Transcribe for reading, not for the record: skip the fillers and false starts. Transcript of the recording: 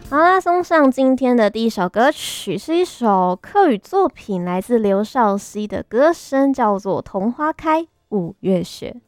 好啦，送上今天的第一首歌曲，是一首客语作品，来自刘少熙的歌声，叫做《桐花开五月雪》。